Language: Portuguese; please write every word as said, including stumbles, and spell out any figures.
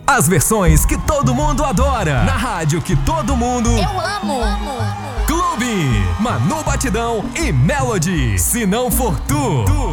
As versões que todo mundo adora. Na rádio que todo mundo... Eu amo. Clube, Manu Batidão e Melody. Se não for tu. tu.